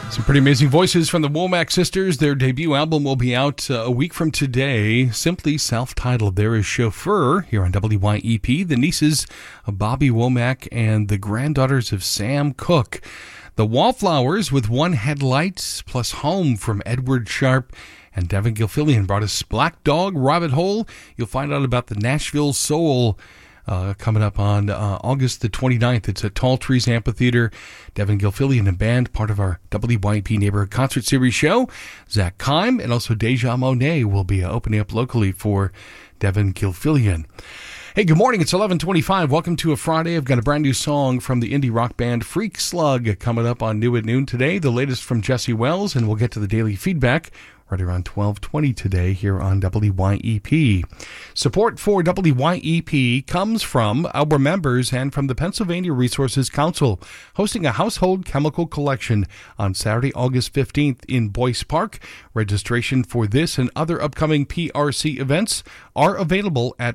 Some pretty amazing voices from the Womack sisters. Their debut album will be out a week from today, simply self-titled. There is Chauffeur here on WYEP, the nieces of Bobby Womack and the granddaughters of Sam Cooke. The Wallflowers with One Headlight plus Home from Edward Sharpe. And Devin Gilfillian brought us Black Dog Rabbit Hole. You'll find out about the Nashville Soul coming up on August the 29th. It's at Tall Trees Amphitheater. Devin Gilfillian and band, part of our WYP Neighborhood Concert Series show. Zach Kime and also Deja Monet will be opening up locally for Devin Gilfillian. Hey, good morning. It's 11:25. Welcome to a Friday. I've got a brand new song from the indie rock band Freak Slug coming up on New at Noon today. The latest from Jesse Wells, and we'll get to the daily feedback right around 12:20 today here on WYEP. Support for WYEP comes from our members and from the Pennsylvania Resources Council, hosting a household chemical collection on Saturday, August 15th in Boyce Park. Registration for this and other upcoming PRC events are available at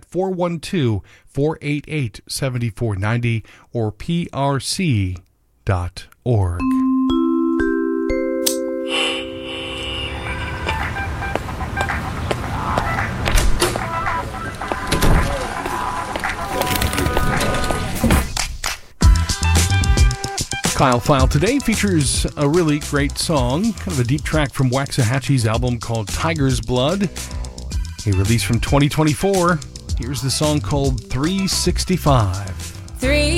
412-488-7490 or prc.org. Kyle File today features a really great song, kind of a deep track from Waxahachie's album called Tiger's Blood, a release from 2024. Here's the song called 365.